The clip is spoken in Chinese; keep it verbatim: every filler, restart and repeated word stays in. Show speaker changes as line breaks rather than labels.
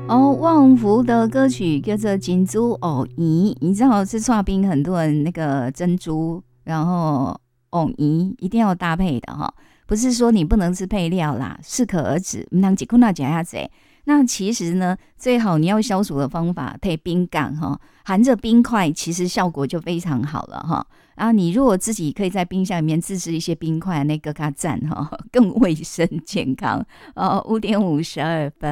哦，旺福的歌曲叫做《金珠藕泥》，你知道吃刨冰很多人那个珍珠，然后藕泥一定要搭配的哈，不是说你不能吃配料啦，适可而止，不能只顾那讲下子。那其实呢，最好你要消暑的方法，配冰感哈，含着冰块，其实效果就非常好了哈。然后你如果自己可以在冰箱里面自制一些冰块，那个它赞哈，更卫生健康。呃，五点五十二分。